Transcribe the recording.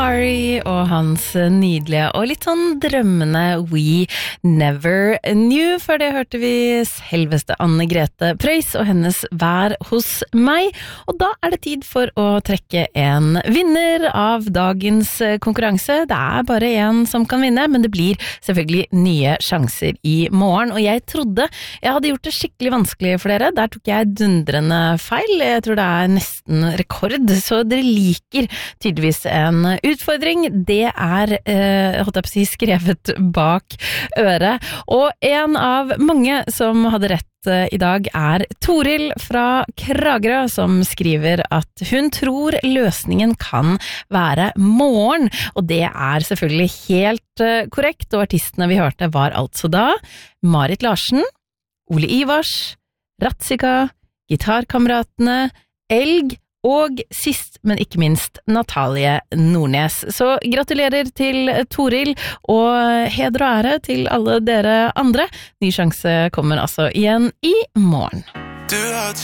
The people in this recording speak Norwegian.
Ari og hans nydelige og litt sånn drømmende We Never Knew. Før det hørte vi selveste Anne Grete Preus og hennes Vær hos meg. Og da er det tid for å trekke en vinner av dagens konkurranse. Det er bare en som kan vinne, men det blir selvfølgelig nye sjanser i morgen. Og jeg trodde jeg hadde gjort det skikkelig vanskelig for dere. Der tok jeg dundrende feil. Jeg tror det er nesten rekord, så dere liker tydeligvis en utfordring. Det er holdt jeg på å si, skrevet bak øret. Og en av mange som hadde rett i dag er Toril fra Kragerø, som skriver at hun tror løsningen kan være morgen, og det er selvfølgelig helt korrekt, og artistene vi hørte var altså da Marit Larsen, Ole Ivars, Ratzika, Gitarkameratene, Elg og sist, men ikke minst, Natalie Nordnes. Så gratulerer til Toril, og heder og ære til alle dere andre. Ny sjanse kommer altså igjen i morgen.